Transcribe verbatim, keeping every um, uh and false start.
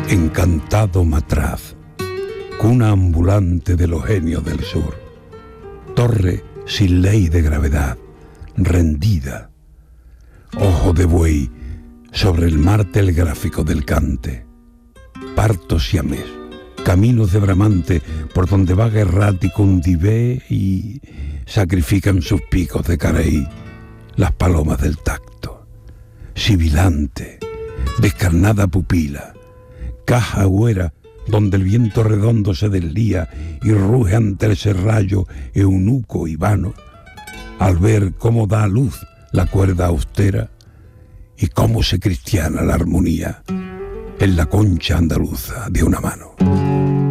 Encantado matraz, cuna ambulante de los genios del sur, torre sin ley de gravedad, rendida, ojo de buey sobre el mar telegráfico del Cante, parto siamés, caminos de Bramante por donde vaga errático un divé y sacrifican sus picos de carey las palomas del tacto, sibilante, descarnada pupila, caja huera donde el viento redondo se deslía y ruge ante el serrallo eunuco y vano, al ver cómo da a luz la cuerda austera y cómo se cristiana la armonía en la concha andaluza de una mano.